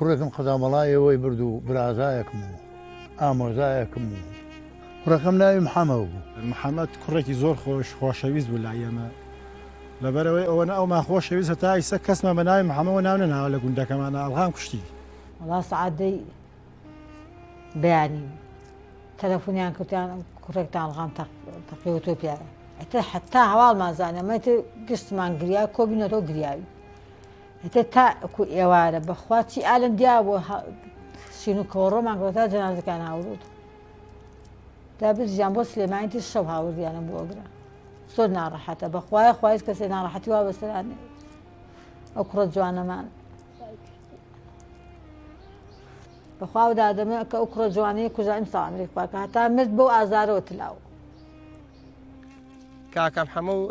کوڕێکم قەزامەڵایەوەی برد و برازایەکم و ئامۆزایەکم و کوڕەکەم ناوی محەمەد بوو. محەممەد کوڕێکی زۆر خۆشەویست بوو لای ئێمە لەبەرەوەی ئەوەنە ئەومان خۆشەویست هەتا ئیسە کەسمە بە ناوی محەممەوە ناو نەناوە لە گوندەکەمانە ئەڵغام کوشتی. وەڵا سەعادەی بەیانی تەلەفۆنیان کەوتیان کوڕێکتان ئەڵغام تەقیوتۆ پیاە ئەتە حتا هەواڵمان زانەمەتە گشتمان گریا کۆبینەوە گریاوی ئەتە تاکو ئێوارە بەخوا چی ئالم دیا بۆ شین و کۆڕۆمان گۆتا جەنازەکان هاوڕوت دا برژیان بۆ سلێمانیتی شەو هاوردیانە بۆ ئەگرا زۆر ناڕەحەتە بەخوایە خوایز کەسێ ناڕەحەتی وا بەسەرانێ ئەو کوڕە جوانەمان بەخوا دادەمە کە ئەو کوڕە جوانەیە کوژایم ساوامرێک پاکە هەتا مرد بەو ئازارەوە تلاوە. کاکەم هەموو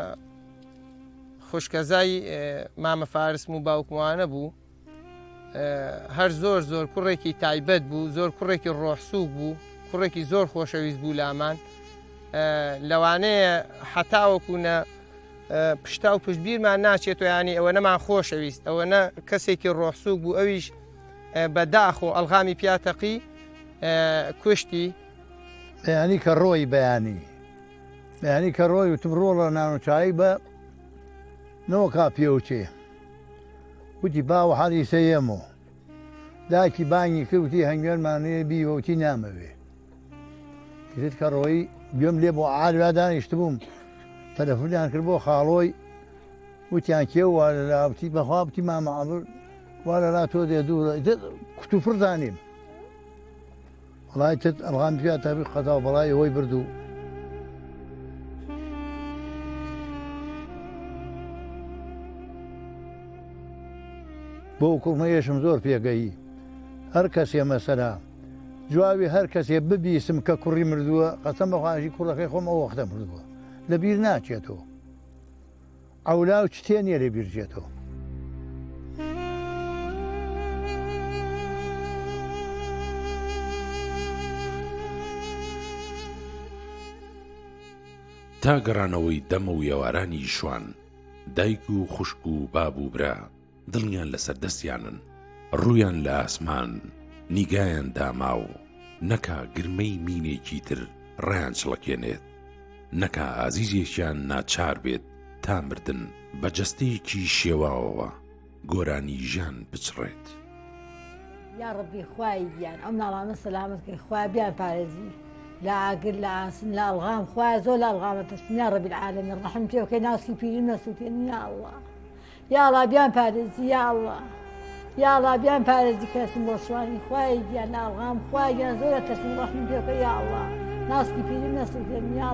خوشکەزای مامە فارسم و باوکموانە بوو هەر زۆر کوڕێکی تایبەت بوو زۆر کوڕێکی ڕۆحسووک بوو کوڕێکی زۆر خۆشەویست بوو لامان لەوانەیە حتاوەکوونە پشتا و پشتبیرمان ناچێت و ینی ئەوە نەمان خۆشەویست ئەوەنە کەسێکی ڕۆحسووک بوو ئەویش بەداخ و ئەلغامی پیاتەقی کوشتی بەیانی کە ڕۆی بەیانی کە ڕۆی وتم ڕۆڵە ناونچایی بە نەوە کا پێوچێ وتی باوە حەڵی سەیەمەوە داکی بانگی کردوتی هەنگوێنمانەیە بیوەوتی نامەوێ کرد کە ڕۆی گوێم لێ بۆ عالوا دانیشت بووم تەلەفۆنیان کرد بۆ خاڵۆی وتیان کێ وا لەلاوتی بەخوا بتی مامەعەبر وا لەلا تۆ دێ دوورە کوتوفڕ دانیم وڵای تت ئەڵغام پیاتەبی قەزا و بەڵای ئەوەی بردو بۆ کوڕمەیەشم زۆر پێگەیی هەر کەسێ مەسەلا جواوی هەر کەسێ ببیسم کە کوڕی مردووە قەسەم بەخواشی کوڕەکەی خۆم ئەو وەختە مردووە لەبیر ناچێتەوە ئەولا و چتێ نییە لە بیرجێتەوە. تا گەڕانەوەی دەمە و ئێوارانی شوان دایک و خوشک و باب و برا دڵیان لەسەر دەستیانن ڕوویان لە ئاسمان نیگایان داماو نەکا گرمەی مینێکی تر ڕیان چڵەکێنێت نەکا ئازیزێکیان ناچار بێت تا مردن بە جەستەیەکی شێواوەوە گۆرانی ژیان بچڕێت. یا ڕەبی خوای گیان ئەم ناڵانە سەلامەتکەی خوای بیان پارێزی لا ئاگر لا ئاسن لا ئەڵغام خوای زۆر لە ئەڵغامە تەسم یا ڕەبی العالەمین ڕەحم پێ بکەی ناسکی پیری نەسووتێن یا ئەڵڵا یا ئەڵڵا بیان پارێزی یا ئەڵڵا یا ئەڵڵا بیان پارێزی کەسم بۆ شوانی خوای گیان لا ئەڵغام خوای گیان زۆرە تەسم ڕەحم پێ بکەی یا ئەڵڵا ناسکی پیری نەسووتێن یا